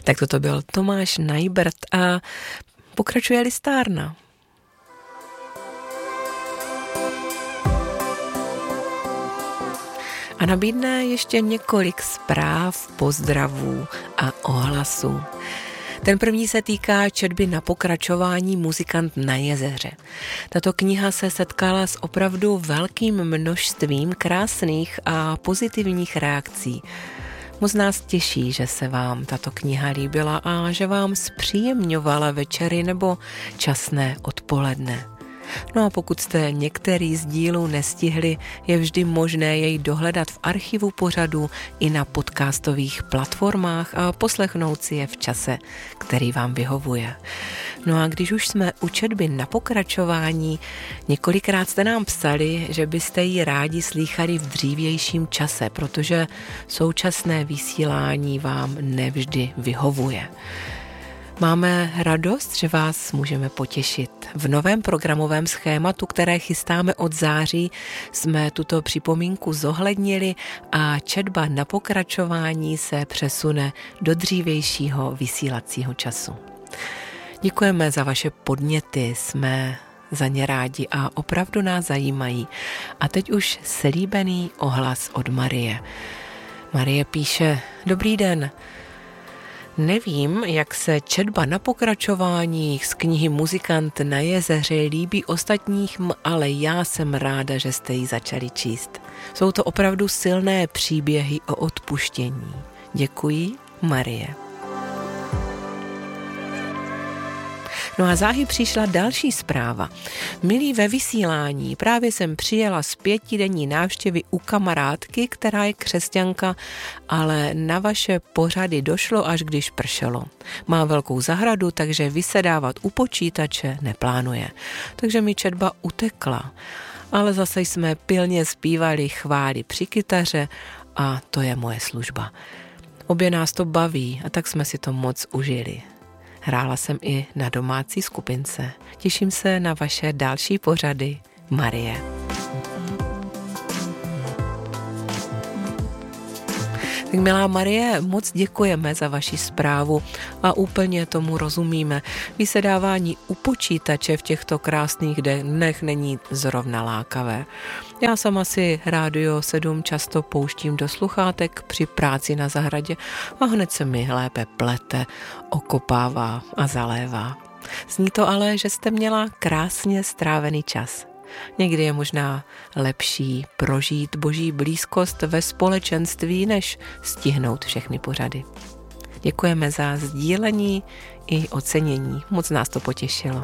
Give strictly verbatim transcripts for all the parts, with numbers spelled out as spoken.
Tak toto byl Tomáš Najbrt a pokračuje listárna. A nabídne ještě několik zpráv, pozdravů a ohlasů. Ten první se týká četby Na pokračování Muzikant na jezeře. Tato kniha se setkala s opravdu velkým množstvím krásných a pozitivních reakcí. Moc nás těší, že se vám tato kniha líbila a že vám zpříjemňovala večery nebo časné odpoledne. No a pokud jste některý z dílů nestihli, je vždy možné jej dohledat v archivu pořadu i na podcastových platformách a poslechnout si je v čase, který vám vyhovuje. No a když už jsme u četby Na pokračování, několikrát jste nám psali, že byste ji rádi slýchali v dřívějším čase, protože současné vysílání vám nevždy vyhovuje. Máme radost, že vás můžeme potěšit. V novém programovém schématu, které chystáme od září, jsme tuto připomínku zohlednili a četba Na pokračování se přesune do dřívějšího vysílacího času. Děkujeme za vaše podněty, jsme za ně rádi a opravdu nás zajímají. A teď už slíbený ohlas od Marie. Marie píše: Dobrý den. Nevím, jak se četba Na pokračování z knihy Muzikant na jezeře líbí ostatních, ale já jsem ráda, že jste ji začali číst. Jsou to opravdu silné příběhy o odpuštění. Děkuji, Marie. No a záhy přišla další zpráva. Milí ve vysílání, právě jsem přijela z pětidenní návštěvy u kamarádky, která je křesťanka, ale na vaše pořady došlo, až když pršelo. Má velkou zahradu, takže vysedávat u počítače neplánuje. Takže mi četba utekla. Ale zase jsme pilně zpívali chvály při kytaře a to je moje služba. Obě nás to baví a tak jsme si to moc užili. Hrála jsem i na domácí skupince. Těším se na vaše další pořady, Marie. Tak milá Marie, moc děkujeme za vaši zprávu a úplně tomu rozumíme. Vysedávání u počítače v těchto krásných dnech není zrovna lákavé. Já sama si Rádio sedm často pouštím do sluchátek při práci na zahradě a hned se mi lépe plete, okopává a zalévá. Zní to ale, že jste měla krásně strávený čas. Někdy je možná lepší prožít Boží blízkost ve společenství, než stihnout všechny pořady. Děkujeme za sdílení i ocenění. Moc nás to potěšilo.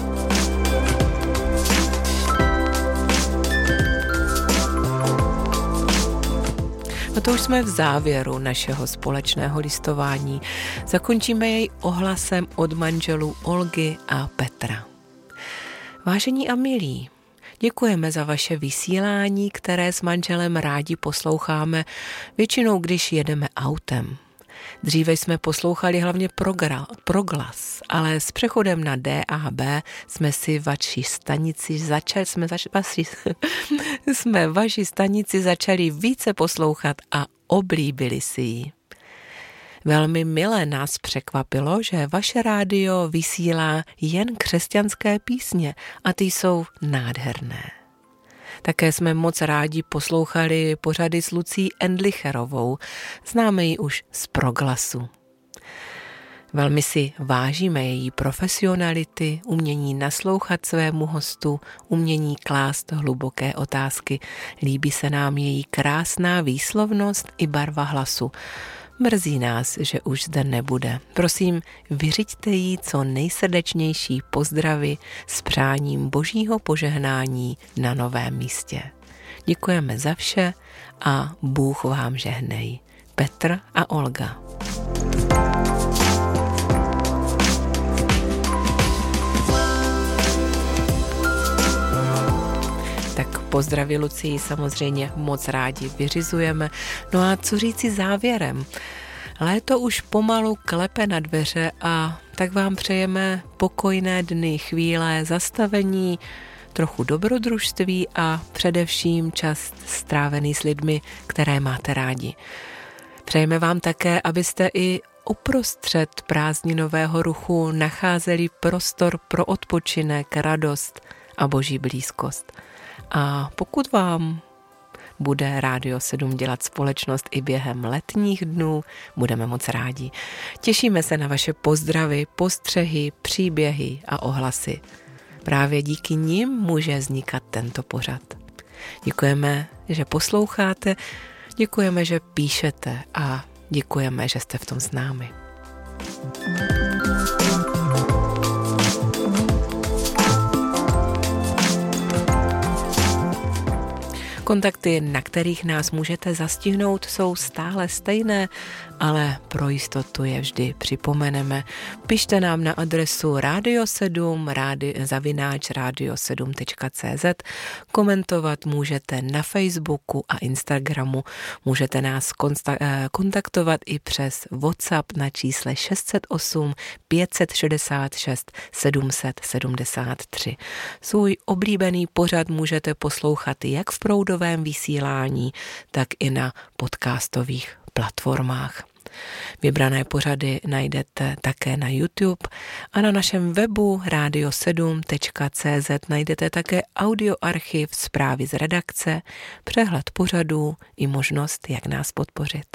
No to už jsme v závěru našeho společného listování. Zakončíme jej ohlasem od manželů Olgy a Petra. Vážení a milí, děkujeme za vaše vysílání, které s manželem rádi posloucháme, většinou když jedeme autem. Dříve jsme poslouchali hlavně progra, proglas, ale s přechodem na D A B jsme si vaši stanici začali, jsme, zač, vaši, jsme vaši stanici začali více poslouchat a oblíbili si ji. Velmi milé nás překvapilo, že vaše rádio vysílá jen křesťanské písně a ty jsou nádherné. Také jsme moc rádi poslouchali pořady s Lucí Endlicherovou, známe ji už z proglasu. Velmi si vážíme její profesionality, umění naslouchat svému hostu, umění klást hluboké otázky. Líbí se nám její krásná výslovnost i barva hlasu. Mrzí nás, že už zde nebude. Prosím, vyřiďte jí co nejsrdečnější pozdravy s přáním Božího požehnání na novém místě. Děkujeme za vše a Bůh vám žehnej. Petr a Olga. Tak pozdraví Lucii samozřejmě moc rádi vyřizujeme. No a co říci závěrem? Léto už pomalu klepe na dveře a tak vám přejeme pokojné dny, chvíle zastavení, trochu dobrodružství a především čas strávený s lidmi, které máte rádi. Přejeme vám také, abyste i uprostřed prázdninového ruchu nacházeli prostor pro odpočinek, radost a boží blízkost. A pokud vám bude Rádio sedm dělat společnost i během letních dnů, budeme moc rádi. Těšíme se na vaše pozdravy, postřehy, příběhy a ohlasy. Právě díky nim může vznikat tento pořad. Děkujeme, že posloucháte, děkujeme, že píšete a děkujeme, že jste v tom s námi. Kontakty, na kterých nás můžete zastihnout, jsou stále stejné, ale pro jistotu je vždy připomeneme. Pište nám na adresu radio sedm zavináč radio sedm tečka cé zet, komentovat můžete na Facebooku a Instagramu, můžete nás kontaktovat i přes WhatsApp na čísle šest set osm pět set šedesát šest sedm set sedmdesát tři. Svůj oblíbený pořad můžete poslouchat jak v proudovém vysílání, tak i na podcastových platformách. Vybrané pořady najdete také na YouTube a na našem webu radio sedm tečka cé zet najdete také audioarchiv, zprávy z redakce, přehled pořadů i možnost, jak nás podpořit.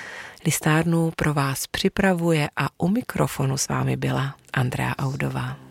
Listárnu pro vás připravuje a u mikrofonu s vámi byla Andrea Audová.